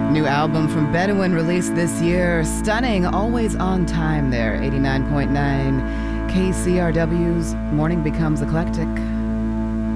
New album from Bedouin released this year. Stunning, always on time there. 89.9 KCRW's Morning Becomes Eclectic.